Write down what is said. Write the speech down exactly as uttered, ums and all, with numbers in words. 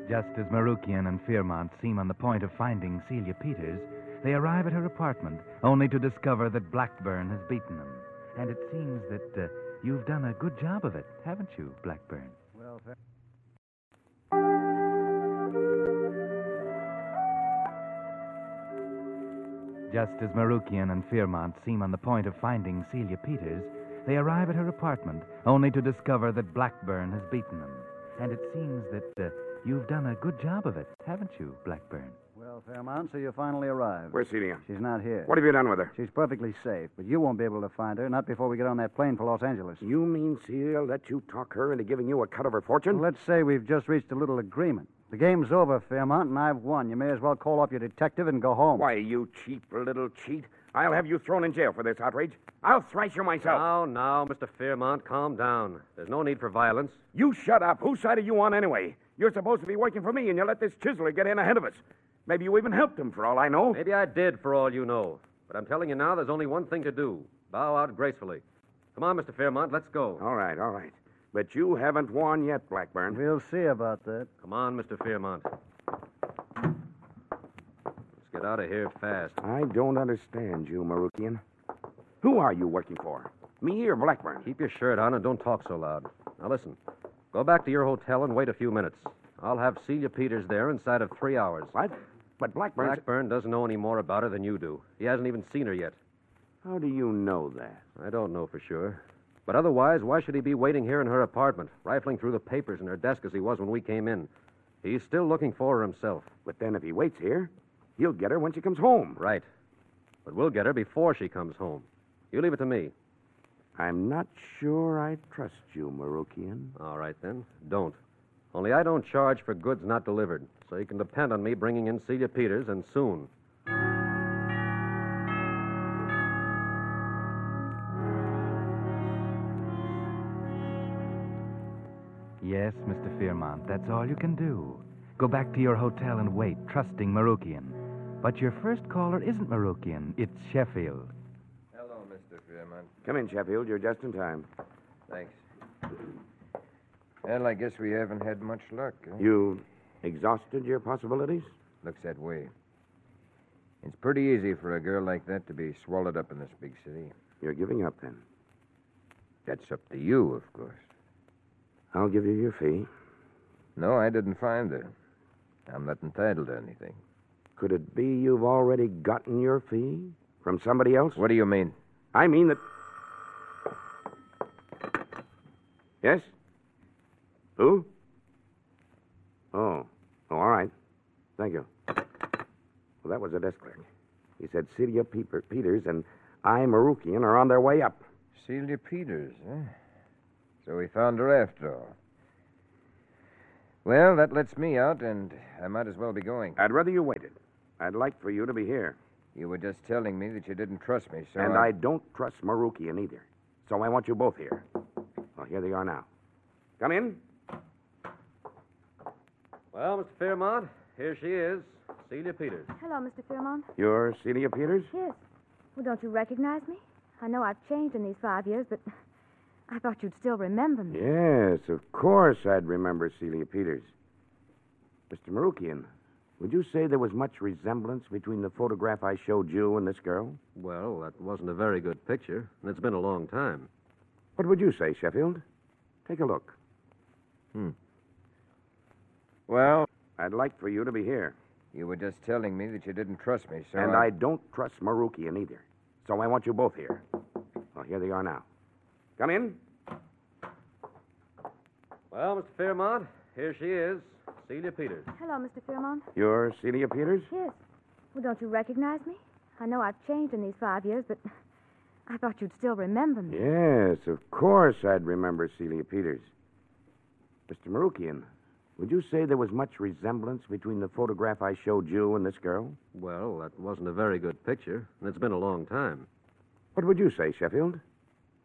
Just as Marukian and Fearmont seem on the point of finding Celia Peters, they arrive at her apartment, only to discover that Blackburn has beaten them. And it seems that uh, you've done a good job of it, haven't you, Blackburn? Well, fair. Just as Marukian and Fearmont seem on the point of finding Celia Peters, they arrive at her apartment, only to discover that Blackburn has beaten them. And it seems that uh, you've done a good job of it, haven't you, Blackburn? Well, Fairmount, so you finally arrived. Where's Celia? She's not here. What have you done with her? She's perfectly safe, but you won't be able to find her, not before we get on that plane for Los Angeles. You mean Celia let you talk her into giving you a cut of her fortune? Well, let's say we've just reached a little agreement. The game's over, Fairmount, and I've won. You may as well call off your detective and go home. Why, you cheap little cheat. I'll have you thrown in jail for this outrage. I'll thrash you myself. Now, now, Mister Fairmont, calm down. There's no need for violence. You shut up. Whose side are you on anyway? You're supposed to be working for me, and you let this chiseler get in ahead of us. Maybe you even helped him, for all I know. Maybe I did, for all you know. But I'm telling you now, there's only one thing to do. Bow out gracefully. Come on, Mister Fairmont, let's go. All right, all right. But you haven't won yet, Blackburn. We'll see about that. Come on, Mister Fairmont. Let's get out of here fast. I don't understand you, Marukian. Who are you working for? Me or Blackburn? Keep your shirt on and don't talk so loud. Now, listen. Go back to your hotel and wait a few minutes. I'll have Celia Peters there inside of three hours. What? But Blackburn... Blackburn doesn't know any more about her than you do. He hasn't even seen her yet. How do you know that? I don't know for sure. But otherwise, why should he be waiting here in her apartment, rifling through the papers in her desk as he was when we came in? He's still looking for her himself. But then if he waits here, he'll get her when she comes home. Right. But we'll get her before she comes home. You leave it to me. I'm not sure I trust you, Marukian. All right, then. Don't. Only I don't charge for goods not delivered, so you can depend on me bringing in Celia Peters, and soon. Yes, Mister Fearmont, that's all you can do. Go back to your hotel and wait, trusting Marukian. But your first caller isn't Marukian, it's Sheffield. Hello, Mister Fairmont. Come in, Sheffield. You're just in time. Thanks. Well, I guess we haven't had much luck. Huh? You exhausted your possibilities? Looks that way. It's pretty easy for a girl like that to be swallowed up in this big city. You're giving up, then? That's up to you, of course. I'll give you your fee. No, I didn't find her. I'm not entitled to anything. Could it be you've already gotten your fee? From somebody else? What do you mean? I mean that... Yes? Who? Oh. Oh, all right. Thank you. Well, that was a desk clerk. He said Celia Pe- Peters and I, Marukian, are on their way up. Celia Peters, huh? So we found her after all. Well, that lets me out, and I might as well be going. I'd rather you waited. I'd like for you to be here. You were just telling me that you didn't trust me, so... And I, I don't trust Marukian either. So I want you both here. Well, here they are now. Come in. Well, Mister Fairmont, here she is, Celia Peters. Hello, Mister Fairmont. You're Celia Peters? Yes. Well, don't you recognize me? I know I've changed in these five years, but I thought you'd still remember me. Yes, of course I'd remember Celia Peters. Mister Marukian, would you say there was much resemblance between the photograph I showed you and this girl? Well, that wasn't a very good picture, and it's been a long time. What would you say, Sheffield? Take a look. Hmm. Well, I'd like for you to be here. you were just telling me that you didn't trust me, so And I... I don't trust Marukian either. So I want you both here. Well, here they are now. Come in. Well, Mister Fairmont, here she is, Celia Peters. Hello, Mister Fairmont. You're Celia Peters? Yes. Well, don't you recognize me? I know I've changed in these five years, but I thought you'd still remember me. Yes, of course I'd remember Celia Peters. Mister Marukian, would you say there was much resemblance between the photograph I showed you and this girl? Well, that wasn't a very good picture, and it's been a long time. What would you say, Sheffield?